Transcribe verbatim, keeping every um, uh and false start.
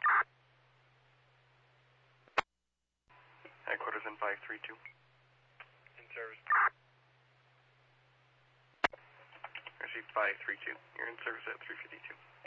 Headquarters in five three two. In service. Received five three two. You're in service at three fifty-two.